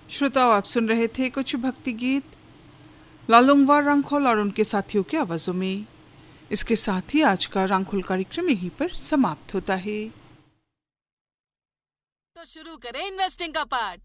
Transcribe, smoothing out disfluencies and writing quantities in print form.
श्रोताओ, आप सुन रहे थे कुछ भक्ति गीत लालुंगवा रांखोल और उनके साथियों की आवाज़ों में। इसके साथ ही आज का रांखोल कार्यक्रम यहीं पर समाप्त होता है। तो शुरू करें इन्वेस्टिंग का पार्ट।